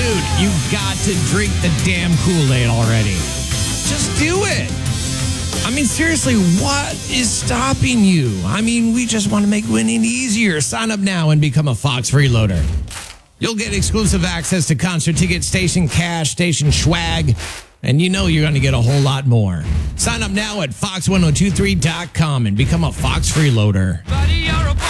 Dude, you got to drink the damn Kool-Aid already. Just do it. I mean, seriously, what is stopping you? I mean, we just want to make winning easier. Sign up now and become a Fox freeloader. You'll get exclusive access to concert tickets, station cash, station swag, and you know you're going to get a whole lot more. Sign up now at fox1023.com and become a Fox freeloader. Buddy, you're a